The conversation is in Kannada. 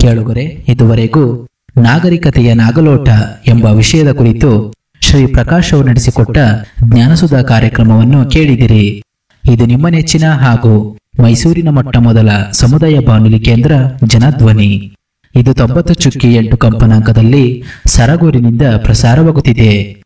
ಕೇಳುಗರೆ, ಇದುವರೆಗೂ ನಾಗರಿಕತೆಯ ನಾಗಲೋಟ ಎಂಬ ವಿಷಯದ ಕುರಿತು ಶ್ರೀ ಪ್ರಕಾಶ್ ಅವರು ನಡೆಸಿಕೊಟ್ಟ ಜ್ಞಾನಸುಧಾ ಕಾರ್ಯಕ್ರಮವನ್ನು ಕೇಳಿದಿರಿ. ಇದು ನಿಮ್ಮ ನೆಚ್ಚಿನ ಹಾಗೂ ಮೈಸೂರಿನ ಮೊಟ್ಟಮೊದಲ ಸಮುದಾಯ ಬಾನುಲಿ ಕೇಂದ್ರ ಜನಧ್ವನಿ. ಇದು 90.8 ಕಂಪನಾಂಕದಲ್ಲಿ ಸರಗೂರಿನಿಂದ ಪ್ರಸಾರವಾಗುತ್ತಿದೆ.